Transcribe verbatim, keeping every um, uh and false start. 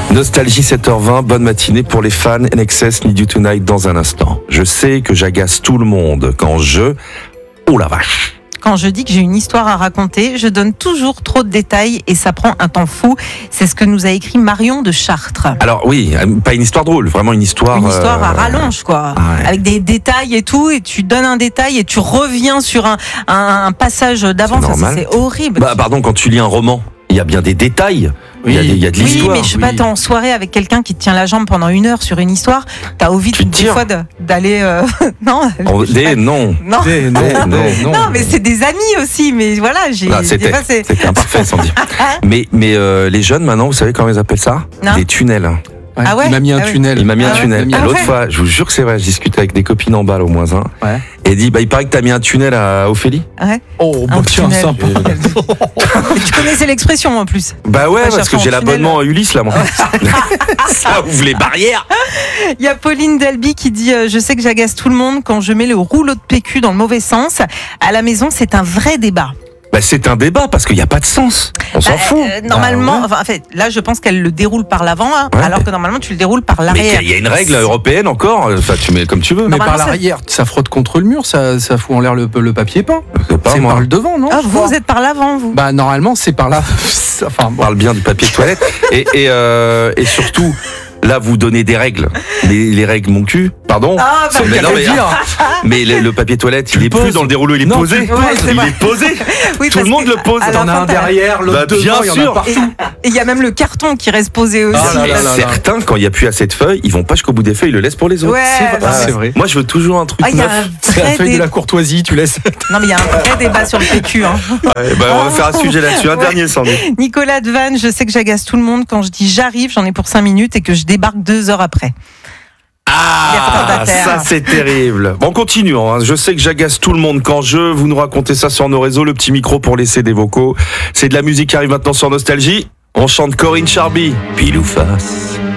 Nostalgie sept heures vingt, bonne matinée pour les fans. N X S Need You Tonight dans un instant. Je sais que j'agace tout le monde quand je... Oh la vache! Quand je dis que j'ai une histoire à raconter, je donne toujours trop de détails et ça prend un temps fou. C'est ce que nous a écrit Marion de Chartres. Alors oui, pas une histoire drôle, vraiment une histoire... Une histoire à euh... rallonge, quoi. Ah ouais. Avec des détails et tout, et tu donnes un détail et tu reviens sur un, un, un passage d'avant. C'est normal. C'est horrible. Bah pardon, quand tu lis un roman, il y a bien des détails. Oui. Il y a, des- il y a de Oui, l'histoire. mais je sais pas, oui. t'es en soirée avec quelqu'un qui te tient la jambe pendant une heure sur une histoire, t'as envie Tu te des tires. fois de- d'aller... euh, non, On- je sais des- pas. non. Non. Des- non, Non, non, non. Non, mais c'est des amis aussi, mais voilà, j'ai... Ah, des c'était, fois, c'est- c'était imparfait, sans dire. Mais, mais euh, les jeunes maintenant, vous savez comment ils appellent ça? Non. Des tunnels. Ouais, Ah ouais il m'a mis un Ah ouais. tunnel. Il m'a mis Ah un ouais. tunnel. Il m'a mis Ah L'autre ouais. fois, je vous jure que c'est vrai, je discutais avec des copines en balle au moins un. Ouais. Et elle dit, bah, il paraît que t'as mis un tunnel à Ophélie. Ouais. Oh, Un bah tiens, tunnel. sympa. Et tu connaissais l'expression en plus. Bah ouais, Pas parce que chercher j'ai en tunnel. l'abonnement à Ulysse là, moi. Ça ouvre les barrières. Il y a Pauline Delby qui dit euh, je sais que j'agace tout le monde quand je mets le rouleau de P Q dans le mauvais sens. À la maison, c'est un vrai débat. Bah c'est un débat parce qu'il n'y a pas de sens. On s'en Euh, fout. euh, normalement, Bah, ouais. enfin, en fait, là, je pense qu'elle le déroule par l'avant, hein, Ouais. alors que normalement, tu le déroules par Mais l'arrière. il y a une règle européenne encore. Enfin, tu mets comme tu veux. Mais Normalement, par c'est- l'arrière, ça frotte contre le mur, ça, ça fout en l'air le, le papier peint. C'est pas C'est moi. par le devant, non Ah, je vous, crois. vous êtes par l'avant, vous. Bah normalement, c'est par là. Enfin, On bon. parle bien du papier de toilette. et, et, euh, et surtout, là, vous donnez des règles. Les, les règles, mon cul. Pardon. Ah, bah, mais, non, mais, dire. mais le, le papier toilette, il le est plus poses. dans le dérouleau, il est Non, posé. tu le poses, c'est il vrai. est posé. Oui, Tout parce le monde que le pose. à la T'en as fin, un t'as- derrière, l'autre Bah, devant, bien il y en sûr. a partout. Et il y a même le carton qui reste posé aussi. Ah là là Et là là. certains, quand il n'y a plus assez de feuilles, ils vont pas jusqu'au bout des feuilles, ils le laissent pour les autres. Ouais, C'est vrai. non, Ah, mais- c'est vrai. Moi, je veux toujours un truc Ah, il y a neuf. un C'est la vrai feuille dé- de la courtoisie, tu laisses. Non, mais il y a un vrai débat sur le P Q. Hein. Eh ben, on va faire un sujet là-dessus. Un Ouais. dernier, Sandy. Nicolas Devanne, je sais que j'agace tout le monde quand je dis j'arrive, j'en ai pour cinq minutes et que je débarque deux heures après. Il y a Ah, retardataire. ça c'est terrible. Bon, continuons. Hein. Je sais que j'agace tout le monde quand je. Vous nous racontez ça sur nos réseaux. Le petit micro pour laisser des vocaux. C'est de la musique qui arrive maintenant sur Nostalgie. On chante Corinne Charby. Pile ou face.